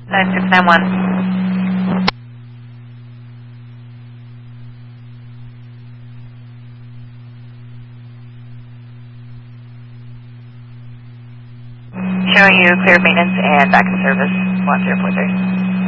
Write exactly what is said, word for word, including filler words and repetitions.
nine six nine one. Showing you clear maintenance and back in service, one zero four three.